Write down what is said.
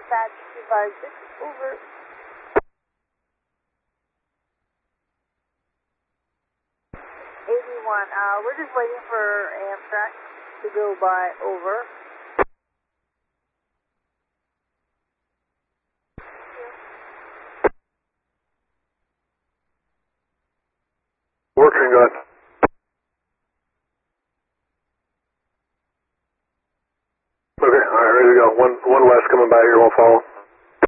dispatch 256, over. 81, we're just waiting for Amtrak to go by, over. Working good. Okay, alright, ready to go. One west coming by here, won't follow.